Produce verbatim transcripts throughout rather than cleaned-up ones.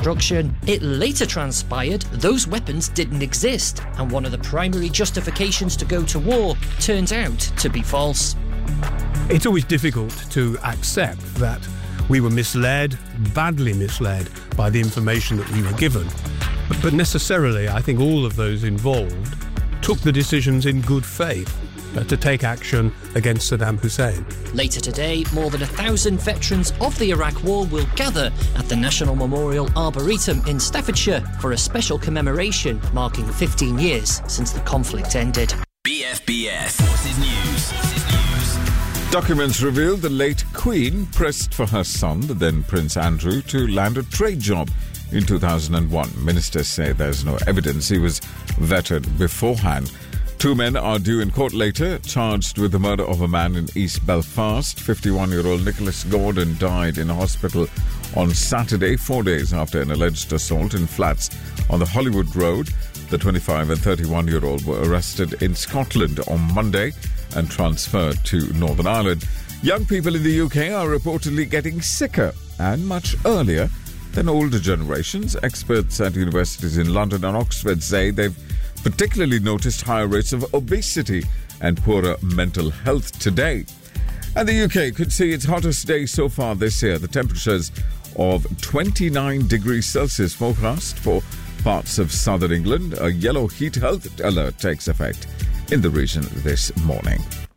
destruction. It later transpired those weapons didn't exist, and one of the primary justifications to go to war turned out to be false. It's always difficult to accept that we were misled, badly misled, by the information that we were given. But necessarily, I think all of those involved took the decisions in good faith uh, to take action against Saddam Hussein. Later today, more than a thousand veterans of the Iraq War will gather at the National Memorial Arboretum in Staffordshire for a special commemoration marking fifteen years since the conflict ended. B F B S Forces News. Forces News. Documents reveal the late Queen pressed for her son, the then Prince Andrew, to land a trade job in two thousand one. Ministers say there's no evidence he was vetted beforehand. Two men are due in court later, charged with the murder of a man in East Belfast. fifty-one-year-old Nicholas Gordon died in a hospital on Saturday, four days after an alleged assault in flats on the Hollywood Road. The twenty-five and thirty-one-year-old were arrested in Scotland on Monday and transferred to Northern Ireland. Young people in the U K are reportedly getting sicker and much earlier than older generations. Experts at universities in London and Oxford say they've particularly noticed higher rates of obesity and poorer mental health today. And the U K could see its hottest day so far this year. The temperatures of twenty-nine degrees Celsius forecast for parts of southern England. A yellow heat health alert takes effect in the region this morning.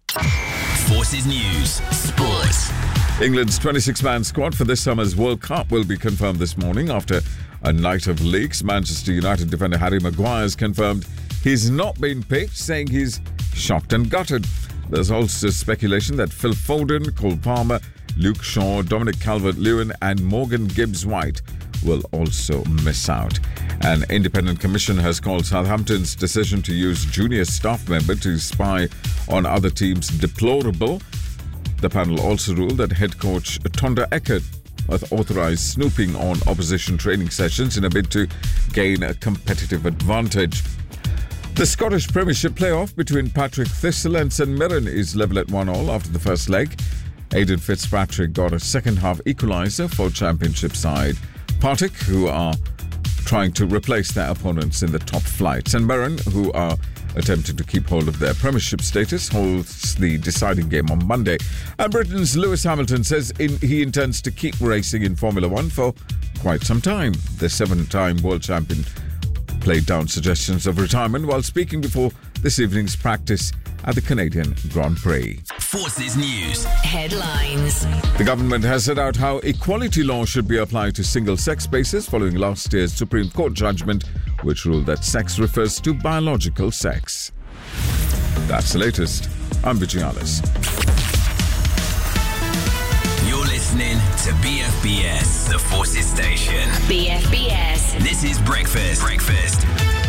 Forces News. Sports. England's twenty-six man squad for this summer's World Cup will be confirmed this morning after a night of leaks. Manchester United defender Harry Maguire has confirmed he's not been picked, saying he's shocked and gutted. There's also speculation that Phil Foden, Cole Palmer, Luke Shaw, Dominic Calvert-Lewin and Morgan Gibbs-White will also miss out. An independent commission has called Southampton's decision to use junior staff member to spy on other teams deplorable. The panel also ruled that head coach Tonda Eckert authorised snooping on opposition training sessions in a bid to gain a competitive advantage. The Scottish Premiership playoff between Patrick Thistle and St Mirren is level at one all after the first leg. Aidan Fitzpatrick got a second-half equaliser for Championship side Partick, who are trying to replace their opponents in the top flight. St Mirren, who are attempting to keep hold of their Premiership status, holds the deciding game on Monday. And Britain's Lewis Hamilton says in, he intends to keep racing in Formula One for quite some time. The seven-time world champion played down suggestions of retirement while speaking before this evening's practice at the Canadian Grand Prix. Forces News. Headlines. The government has set out how equality law should be applied to single-sex spaces following last year's Supreme Court judgment, which ruled that sex refers to biological sex. That's the latest. I'm Vijay Alice. You're listening to B F B S, the Forces Station. B F B S. This is Breakfast. Breakfast.